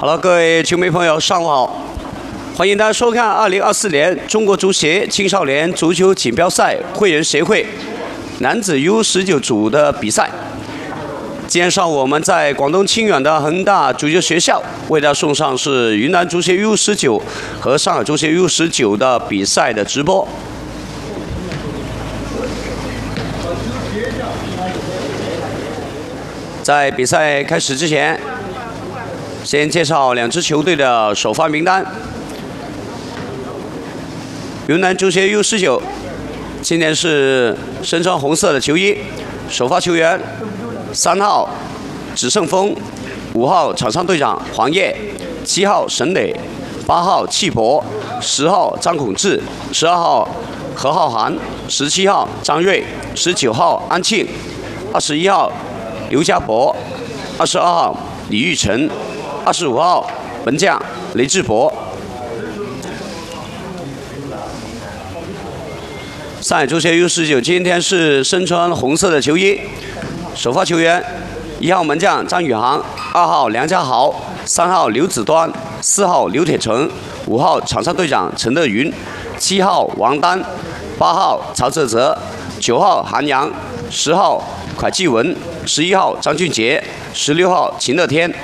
好了，各位球迷朋友，上午好！欢迎大家收看2024年中国足协青少年足球锦标赛会员协会男子 U19 组的比赛。今天上午我们在广东清远的恒大足球学校为大家送上是云南足协 U19 和上海足协 U19 的比赛的直播。在比赛开始之前，先介绍两支球队的首发名单。云南足协 U19 今年是身穿红色的球衣，首发球员3号植胜峰，5号场上队长黄烨，7号沈磊，8号戚博，10号张孔志，12号何浩涵，17号张睿，19号安庆，21号刘家博，22号李玉成，25号门将雷志博。上海足协 U19 今天是身穿红色的球衣，首发球员1号门将张宇航，2号梁家豪，3号刘子端，4号刘铁成，5号场上队长陈乐云，7号王丹，8号曹泽泽，9号韩阳，10号蒯继文，11号张俊杰，16号秦乐天。